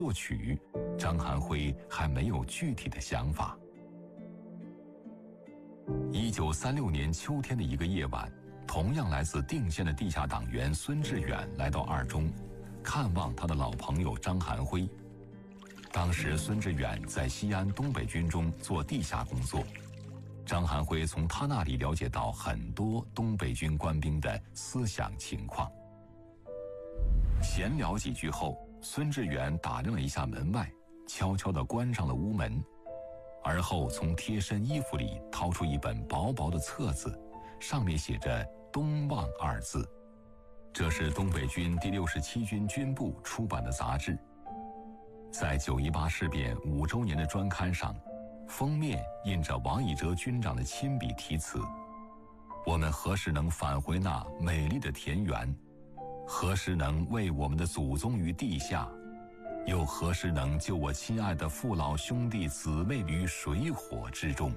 作曲，张含辉还没有具体的想法。1936年秋天的一个夜晚，同样来自定县的地下党员孙志远来到二中，看望他的老朋友张含辉。当时孙志远在西安东北军中做地下工作，张含辉从他那里了解到很多东北军官兵的思想情况。闲聊几句后，孙志远打量了一下门外，悄悄地关上了屋门，而后从贴身衣服里掏出一本薄薄的册子，上面写着“东望”二字。这是东北军第67军军部出版的杂志。在9·18事变5周年的专刊上，封面印着王以哲军长的亲笔题词：“我们何时能返回那美丽的田园？何时能为我们的祖宗于地下？又何时能救我亲爱的父老兄弟姊妹于水火之中？”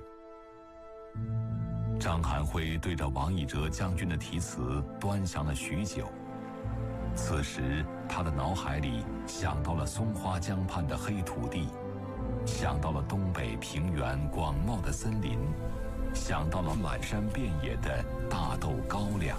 张含辉对着王以哲将军的题词端详了许久。此时他的脑海里想到了松花江畔的黑土地，想到了东北平原广袤的森林，想到了满山遍野的大豆高粱。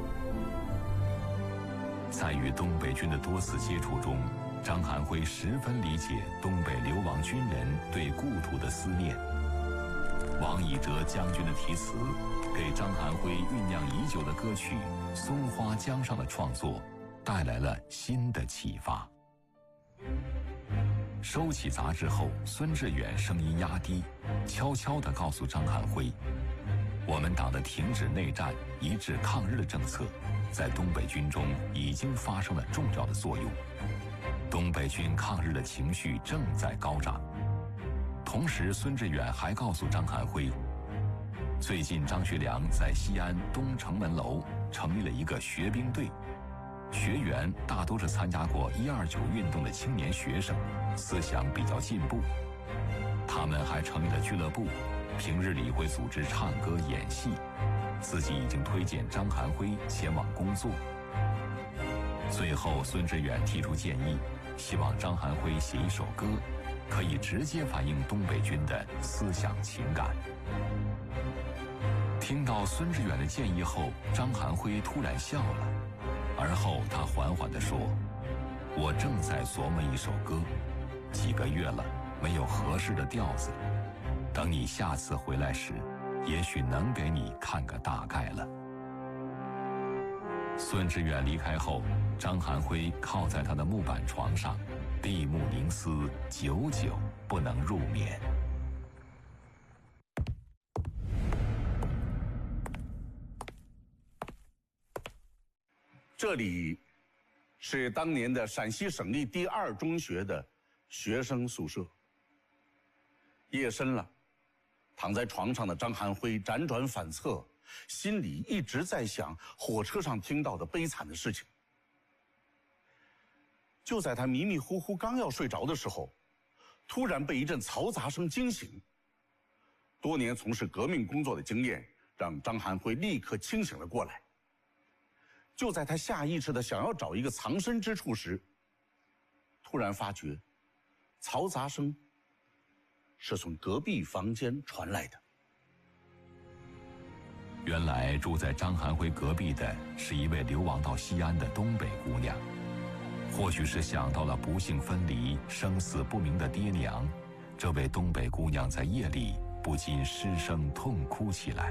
在与东北军的多次接触中，张含辉十分理解东北流亡军人对故土的思念。王以哲将军的题词给张含辉酝酿已久的歌曲《松花江上》的创作带来了新的启发。收起杂志后，孙志远声音压低，悄悄地告诉张含辉：“我们党的停止内战、一致抗日的政策，在东北军中已经发生了重要的作用。东北军抗日的情绪正在高涨。”同时，孙志远还告诉张含辉，最近张学良在西安东城门楼成立了一个学兵队，学员大都是参加过129运动的青年学生，思想比较进步。他们还成立了俱乐部，平日里会组织唱歌演戏，自己已经推荐张含辉前往工作。最后，孙志远提出建议，希望张含辉写一首歌，可以直接反映东北军的思想情感。听到孙志远的建议后，张含辉突然笑了，而后他缓缓地说：“我正在琢磨一首歌，几个月了，没有合适的调子，等你下次回来时，也许能给你看个大概了。”孙志远离开后，张含辉靠在他的木板床上，闭目凝思，久久不能入眠。 这里是当年的陕西省立第2中学的学生宿舍。夜深了，躺在床上的张含辉辗转反侧，心里一直在想火车上听到的悲惨的事情。就在他迷迷糊糊刚要睡着的时候，突然被一阵嘈杂声惊醒。多年从事革命工作的经验让张含辉立刻清醒了过来。就在他下意识地想要找一个藏身之处时，突然发觉嘈杂声是从隔壁房间传来的。 原来住在张含辉隔壁的是一位流亡到西安的东北姑娘，或许是想到了不幸分离、生死不明的爹娘，这位东北姑娘在夜里不禁失声痛哭起来。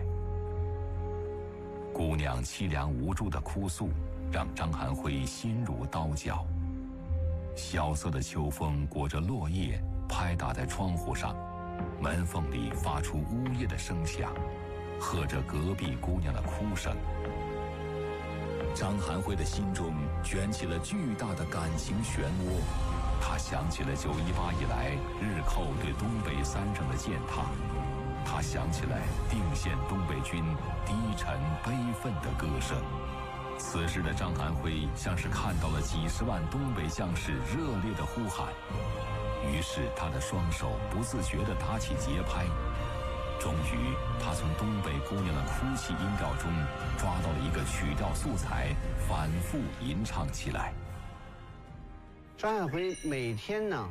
姑娘凄凉无助的哭诉，让张含辉心如刀绞。萧瑟的秋风裹着落叶，拍打在窗户上，门缝里发出呜咽的声响，和着隔壁姑娘的哭声。张含辉的心中卷起了巨大的感情漩涡，他想起了9·18以来日寇对东北3省的践踏，他想起来定县东北军低沉悲愤的歌声。此时的张含辉像是看到了几十万东北将士热烈的呼喊，于是他的双手不自觉地打起节拍。终于，他从东北姑娘的哭泣音调中抓到了一个曲调素材，反复吟唱起来。 张含辉每天呢